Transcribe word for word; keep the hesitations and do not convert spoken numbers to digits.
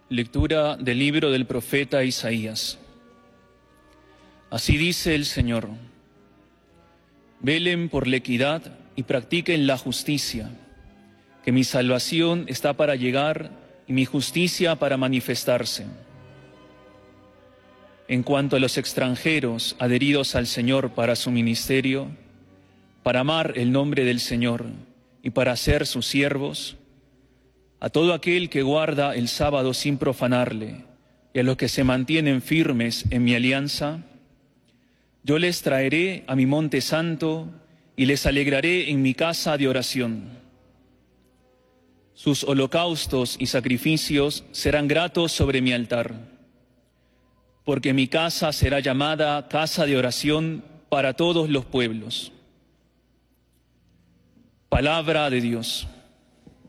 Lectura del libro del profeta Isaías. Así dice el Señor: velen por la equidad y practiquen la justicia, que mi salvación está para llegar y mi justicia para manifestarse. En cuanto a los extranjeros adheridos al Señor para su ministerio, para amar el nombre del Señor y para ser sus siervos, a todo aquel que guarda el sábado sin profanarle y a los que se mantienen firmes en mi alianza, yo les traeré a mi monte santo y les alegraré en mi casa de oración. Sus holocaustos y sacrificios serán gratos sobre mi altar, porque mi casa será llamada casa de oración para todos los pueblos. Palabra de Dios.